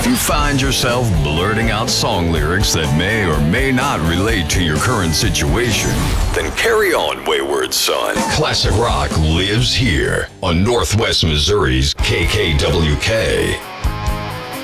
If you find yourself blurting out song lyrics that may or may not relate to your current situation, then carry on, wayward son. Classic rock lives here on Northwest Missouri's KKWK.